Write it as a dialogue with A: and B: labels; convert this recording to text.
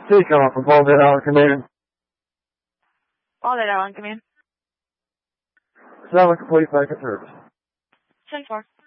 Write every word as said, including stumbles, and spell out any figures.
A: Seacom from Paul Dead Island Command.
B: Paul Dead Island Command.
A: Seven complete back at service.
B: ten four.